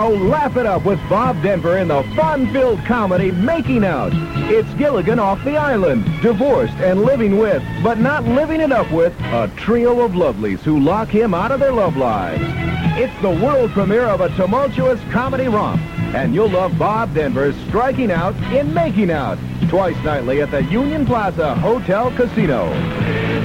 Casino, laugh it up with Bob Denver in the fun-filled comedy Making Out. It's Gilligan off the island, divorced and living with, but not living it up with, a trio of lovelies who lock him out of their love lives. It's the world premiere of a tumultuous comedy romp, and you'll love Bob Denver's striking out in Making Out, twice nightly at the Union Plaza Hotel Casino.